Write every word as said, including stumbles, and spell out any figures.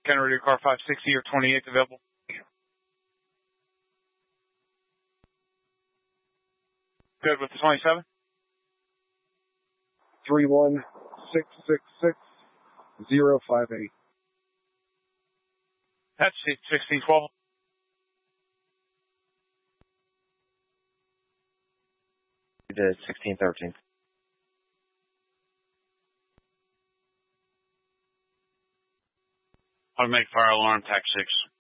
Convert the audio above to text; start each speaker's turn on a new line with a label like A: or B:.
A: County Radio Car five sixty or twenty-eight available. Good with the twenty-seven.
B: three one six six six zero five eight.
A: That's sixteen twelve.
C: You did sixteen thirteen.
A: Automatic fire alarm, tax six.